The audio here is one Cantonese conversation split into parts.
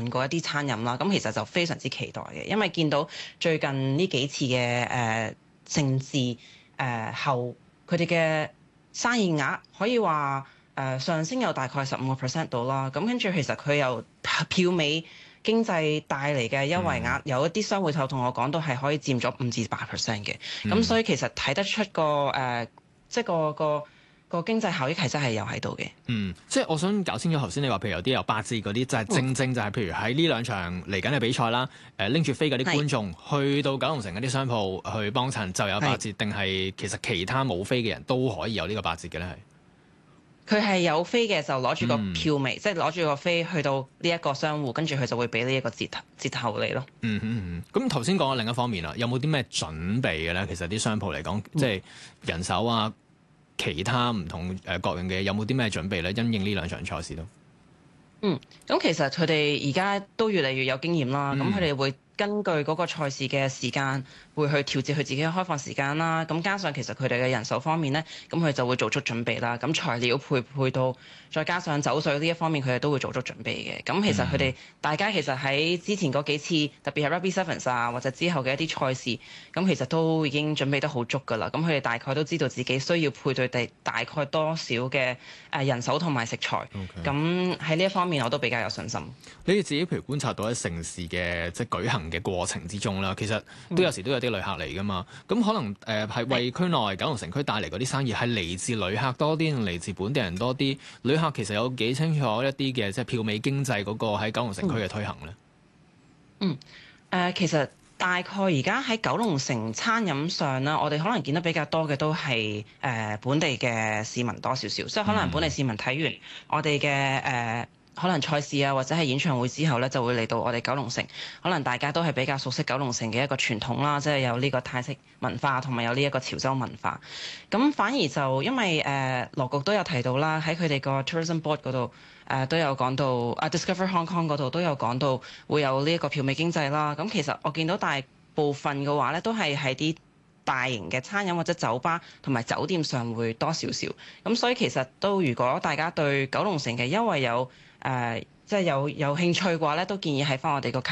問過一啲餐飲啦，咁其實就非常之期待嘅，因為見到最近呢幾次嘅盛事後，佢哋嘅生意額可以話上升有大概15% 到啦。咁跟住其實佢由票尾經濟帶嚟嘅優惠額，有一啲商會頭同我講到係可以佔咗5至8% 嘅。咁所以其實睇得出即係個經濟效益係真係有喺度嘅。 即係我想搞清楚頭先你話，譬如有啲有8折嗰啲，就係正就係譬如喺呢2場嚟緊嘅比賽啦，拎住飛嗰啲觀眾去到九龍城嗰啲商鋪去幫襯就有8折，定係其實其他冇飛嘅人都可以有呢個8折嘅咧？ 佢係有飛嘅就攞住個票尾，即係攞住個飛去到呢一個商戶，跟住佢就會俾呢一個折頭你咯。 咁頭先講嘅另一方面啦，有冇啲咩準備嘅咧？其實啲商鋪嚟講，即係人手啊。其他唔同各樣嘅有冇啲咩準備咧？因應呢2場賽事都咁其實佢哋而家都越嚟越有經驗啦。咁佢哋會根據嗰個賽事嘅時間，會去調節佢自己嘅開放時間啦。咁加上其實佢哋嘅人手方面咧，咁佢就會做出準備啦。咁材料配到，再加上酒水呢一方面，佢哋都會做足準備嘅。咁其實佢哋大家其實喺之前嗰幾次，特別係 Rugby Sevens 啊，或者之後嘅一啲賽事，咁其實都已經準備得好足㗎啦。咁佢哋大概都知道自己需要配對大概多少嘅人手同埋食材。咁喺呢一方面，我都比較有信心。 你哋自己譬如觀察到喺盛事嘅即係舉行嘅過程之中啦，其實都有時都有啲旅客嚟㗎嘛。咁可能係為區內九龍城區帶嚟嗰啲生意係嚟自旅客多啲定嚟自本地人多啲？旅客其實有幾清楚一啲嘅即係票尾經濟嗰個喺九龍城區嘅推行咧？ 其實大概而家喺九龍城餐飲上啦，我哋可能見得比較多嘅都係本地嘅市民多少少，即係可能本地市民睇完我哋嘅可能賽事啊，或者係演唱會之後咧，就會嚟到我哋九龍城。可能大家都係比較熟悉九龍城嘅一個傳統啦，即係有呢個泰式文化同埋有呢一個潮州文化。咁反而就因為羅局都有提到啦，喺佢哋個 Tourism Board 嗰度都有講到Discover Hong Kong 嗰度都有講到會有呢一個票尾經濟啦。咁其實我見到大部分嘅話咧，都係喺啲大型嘅餐飲或者酒吧同埋酒店上會多少少。咁所以其實都如果大家對九龍城嘅優惠即係有興趣嘅話咧，都建議喺翻我哋個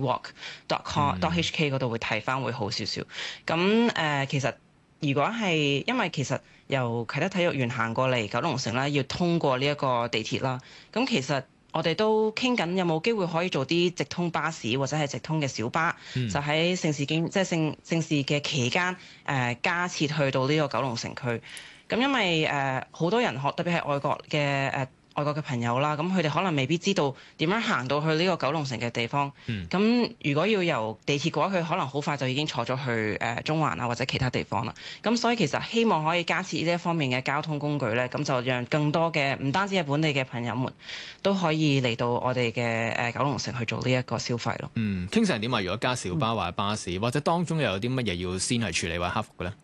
KowloonCityWalk.com.hk 嗰度會睇翻會好少少。咁其實如果係因為其實由啟德體育園行過嚟九龍城咧，要通過呢一個地鐵啦。咁其實我哋都傾緊有冇機會可以做啲直通巴士或者係直通嘅小巴，就喺盛事嘅期間加設去到呢個九龍城區。咁因為好多人特別係外國嘅朋友啦，咁佢哋可能未必知道點樣行到去呢個九龍城嘅地方。咁如果要由地鐵嘅話，佢可能好快就已經坐咗去中環啊或者其他地方啦。咁所以其實希望可以加設呢一方面嘅交通工具咧，咁就讓更多嘅唔單止係本地嘅朋友們都可以嚟到我哋嘅九龍城去做呢一個消費咯。 傾成點啊？如果加小巴或者巴士，或者當中又有啲乜嘢要先係處理或者克服嘅咧？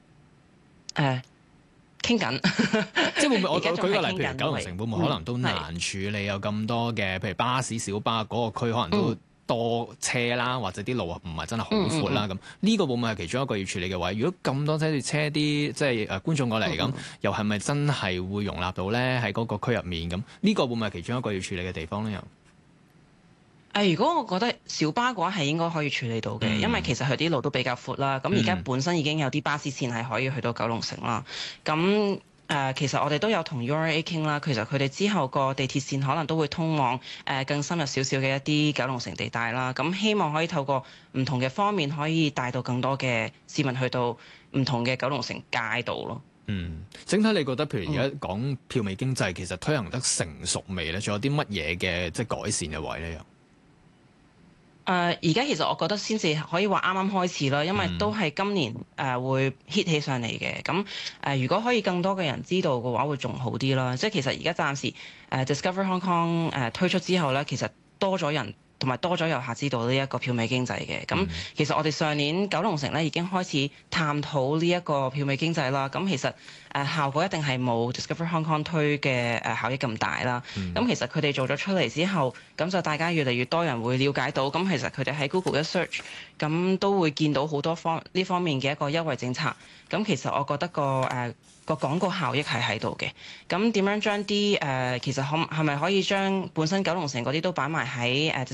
傾緊， 即係會唔會我舉個例，譬如九龍城會唔會可能都難處理有咁多嘅，譬如巴士、小巴嗰個區可能都多車啦，或者啲路唔係真係好闊啦，咁呢個會唔會係其中一個要處理嘅位？如果咁多車啲即係觀眾過嚟咁，又係咪真係會容納到咧？喺嗰個區入面咁，呢個會唔會係其中一個要處理嘅地方咧？又？ 如果我覺得小巴嘅話係應該可以處理到嘅，因為其實佢啲路都比較闊啦。咁而家本身已經有啲巴士線係可以去到九龍城啦。咁其實我哋都有同 URA 傾啦。其實佢哋之後個地鐵線可能都會通往更深入少少嘅一啲九龍城地帶啦。咁希望可以透過唔同嘅方面，可以帶到更多嘅市民去到唔同嘅九龍城街道咯。 整體你覺得譬如而家講票尾經濟，其實推行得成熟未咧？仲有啲乜嘢嘅即係改善嘅位咧？ 而家其實我覺得先至可以話啱啱開始啦，因為都係今年會 hit 起上嚟嘅。咁如果可以更多嘅人知道嘅話，會仲好啲啦。即係其實而家暫時Discover Hong Kong 推出之後咧，其實多咗人同埋多咗遊客知道呢一個票尾經濟嘅。咁其實我哋上年九龍城咧已經開始探討呢一個票尾經濟啦。咁其實效果一定係冇 Discover Hong Kong 推嘅效益咁大啦。咁其實佢哋做咗出嚟之後，咁就大家越嚟越多人會了解到。咁其實佢哋喺 Google 一 search，咁都會見到好多呢方面嘅一個優惠政策。咁其實我覺得個廣告效益係喺度嘅。咁點樣將啲其實係咪可以將本身九龍城嗰啲都擺埋喺